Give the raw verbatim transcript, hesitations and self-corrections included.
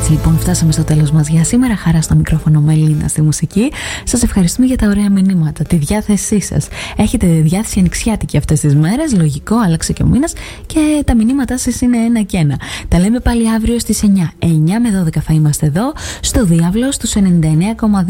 Έτσι λοιπόν φτάσαμε στο τέλος μας για σήμερα. Χαρά στο μικρόφωνο, Μελίνα στη μουσική. Σας ευχαριστούμε για τα ωραία μηνύματα, τη διάθεσή σας. Έχετε διάθεση ανοιξιάτικη αυτές τις μέρες. Λογικό, άλλαξε και ο μήνας και τα μηνύματά σας είναι ένα και ένα. Τα λέμε πάλι αύριο στις εννιά. εννιά με δώδεκα θα είμαστε εδώ στο Διάβλο στους ενενήντα εννέα κόμμα δύο.